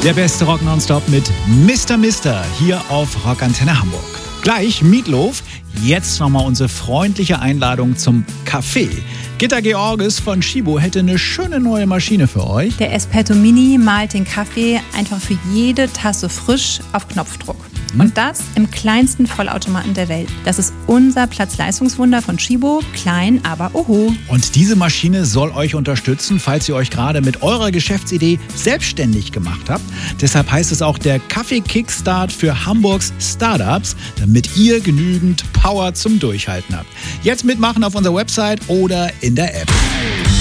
Der beste Rock nonstop mit Mr. Mister hier auf Rockantenne Hamburg. Gleich Meatloaf, jetzt nochmal unsere freundliche Einladung zum Kaffee. Gitta Georges von Chibo hätte eine schöne neue Maschine für euch. Der Espresso Mini malt den Kaffee einfach für jede Tasse frisch auf Knopfdruck. Und das im kleinsten Vollautomaten der Welt. Das ist unser Platz-Leistungswunder von Chibo. Klein, aber oho. Und diese Maschine soll euch unterstützen, falls ihr euch gerade mit eurer Geschäftsidee selbstständig gemacht habt. Deshalb heißt es auch der Kaffee-Kickstart für Hamburgs Startups, damit ihr genügend Power zum Durchhalten habt. Jetzt mitmachen auf unserer Website oder in der App.